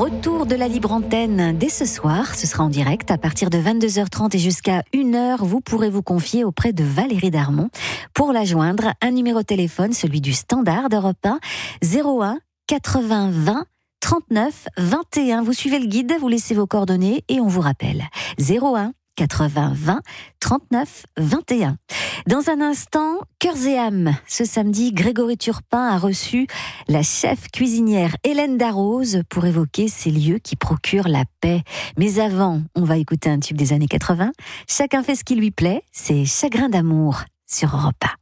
Retour de la libre antenne dès ce soir. Ce sera en direct à partir de 22h30 et jusqu'à 1h. Vous pourrez vous confier auprès de Valérie Darmon. Pour la joindre, un numéro de téléphone, celui du standard d'Europe 1, 01 80 20 39 21. Vous suivez le guide, vous laissez vos coordonnées et on vous rappelle. 01 80 20 39 21. Dans un instant, Cœurs et âmes. Ce samedi, Grégory Turpin a reçu la chef cuisinière Hélène Darroze pour évoquer ces lieux qui procurent la paix. Mais avant, on va écouter un tube des années 80. Chacun fait ce qui lui plaît, c'est Chagrin d'amour sur Europe 1.